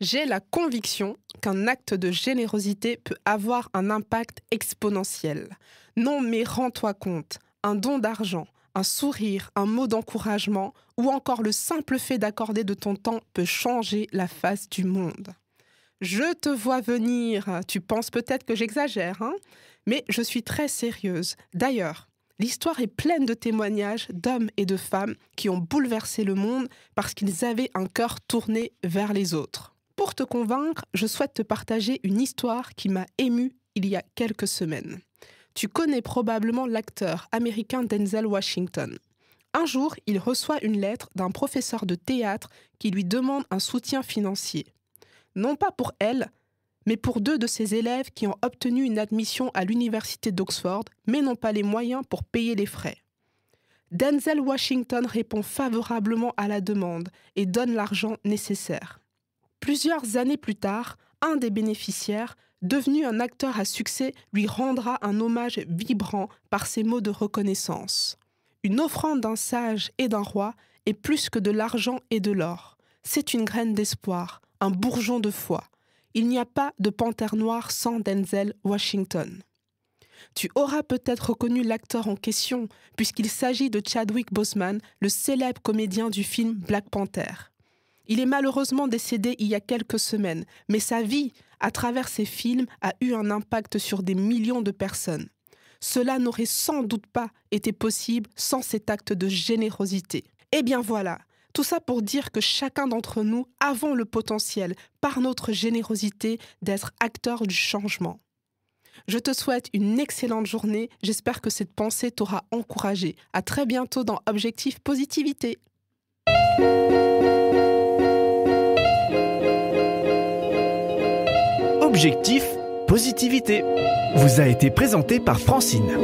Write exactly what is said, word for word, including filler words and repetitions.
J'ai la conviction qu'un acte de générosité peut avoir un impact exponentiel. Non mais rends-toi compte, un don d'argent, un sourire, un mot d'encouragement ou encore le simple fait d'accorder de ton temps peut changer la face du monde. Je te vois venir, tu penses peut-être que j'exagère, hein? Mais je suis très sérieuse. D'ailleurs, l'histoire est pleine de témoignages d'hommes et de femmes qui ont bouleversé le monde parce qu'ils avaient un cœur tourné vers les autres. Pour te convaincre, je souhaite te partager une histoire qui m'a émue il y a quelques semaines. Tu connais probablement l'acteur américain Denzel Washington. Un jour, il reçoit une lettre d'un professeur de théâtre qui lui demande un soutien financier. Non pas pour elle, mais pour deux de ses élèves qui ont obtenu une admission à l'université d'Oxford, mais n'ont pas les moyens pour payer les frais. Denzel Washington répond favorablement à la demande et donne l'argent nécessaire. Plusieurs années plus tard, un des bénéficiaires, devenu un acteur à succès, lui rendra un hommage vibrant par ses mots de reconnaissance. Une offrande d'un sage et d'un roi est plus que de l'argent et de l'or. C'est une graine d'espoir, un bourgeon de foi. Il n'y a pas de panthère noire sans Denzel Washington. Tu auras peut-être reconnu l'acteur en question, puisqu'il s'agit de Chadwick Boseman, le célèbre comédien du film Black Panther. Il est malheureusement décédé il y a quelques semaines, mais sa vie, à travers ses films, a eu un impact sur des millions de personnes. Cela n'aurait sans doute pas été possible sans cet acte de générosité. Eh bien voilà, tout ça pour dire que chacun d'entre nous avons le potentiel, par notre générosité, d'être acteur du changement. Je te souhaite une excellente journée, j'espère que cette pensée t'aura encouragé. À très bientôt dans Objectif Positivité. Objectif Positivité vous a été présenté par Francine.